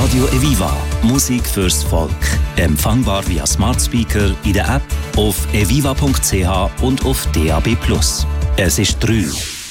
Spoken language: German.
Radio Eviva. Musik fürs Volk. Empfangbar via Smart Speaker in der App, auf eviva.ch und auf DAB+. Es ist 3.